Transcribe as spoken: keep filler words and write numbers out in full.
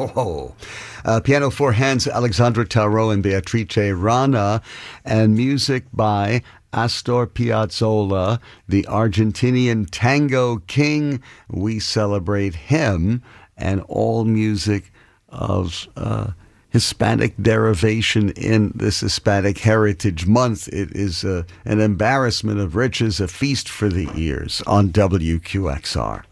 Oh, uh, piano four hands, Alexandra Tarot and Beatrice Rana, and music by Astor Piazzolla, the Argentinian tango king. We celebrate him, and all music of uh, Hispanic derivation in this Hispanic Heritage Month. It is uh, an embarrassment of riches, a feast for the ears on W Q X R.